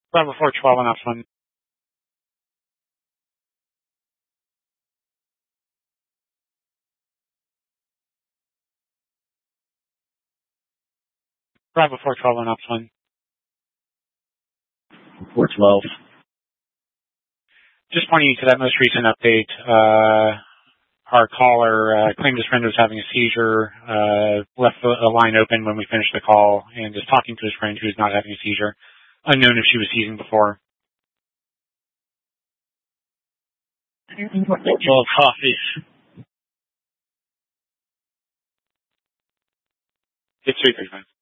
Bravo 412 on Ops 1. Bravo 412 on Ops 1. 412. Just pointing you to that most recent update. Our caller claimed his friend was having a seizure, left a line open when we finished the call, and is talking to his friend who's not having a seizure. Unknown if she was seizing before. 12 coffees. It's 335.